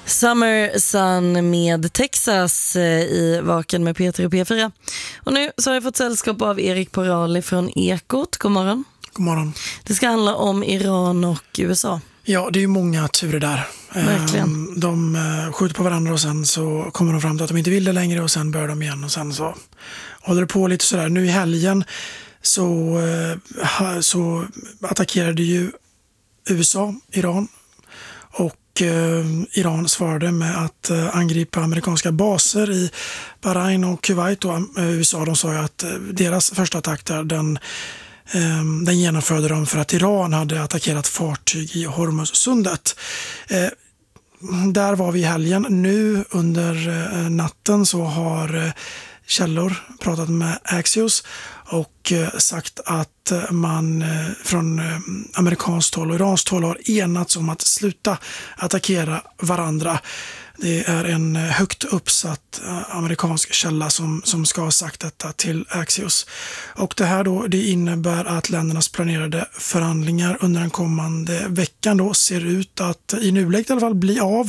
Summer Sun med Texas i Vaken med Peter och P4. Och nu så har jag fått sällskap av Erik Porali från Ekot. God morgon. God morgon. Det ska handla om Iran och USA. Ja, det är ju många turer där. Verkligen. De skjuter på varandra och sen så kommer de fram till att de inte vill det längre och sen börjar de igen och sen så håller det på lite sådär. Nu i helgen så attackerade ju USA Iran och Iran svarade med att angripa amerikanska baser i Bahrain och Kuwait, och USA de sa ju att deras första attack där, den genomförde de för att Iran hade attackerat fartyg i Hormuzsundet. Där var vi i helgen. Nu under natten så har källor pratat med Axios och sagt att man från amerikanskt håll och iranskt håll har enats om att sluta attackera varandra. Det är en högt uppsatt amerikansk källa som ska ha sagt detta till Axios. Och det här då, det innebär att ländernas planerade förhandlingar under den kommande veckan då ser ut att i nuläget i alla fall bli av.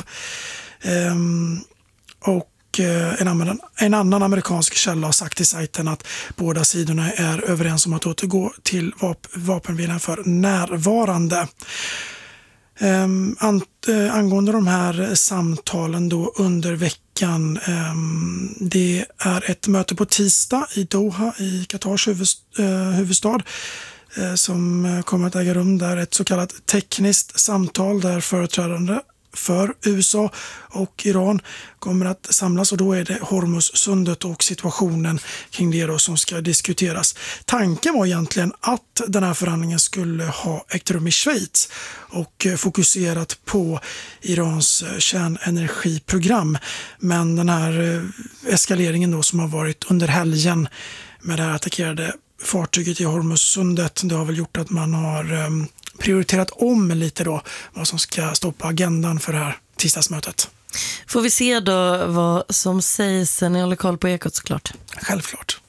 Och en annan amerikansk källa har sagt till sajten att båda sidorna är överens om att återgå till vapenvilan för närvarande. Angående de här samtalen då under veckan, det är ett möte på tisdag i Doha i Qatars huvudstad som kommer att äga rum där, ett så kallat tekniskt samtal där företrädande för USA och Iran kommer att samlas, och då är det Hormuzsundet och situationen kring det då som ska diskuteras. Tanken var egentligen att den här förhandlingen skulle ha ägt rum i Schweiz och fokuserat på Irans kärnenergiprogram, men den här eskaleringen då som har varit under helgen med det här attackerade fartyget i Hormuzsundet, det har väl gjort att man har prioriterat om lite då vad som ska stå på agendan för det här tisdagsmötet. Får vi se då vad som sägs när jag håller koll på Ekot såklart? Självklart.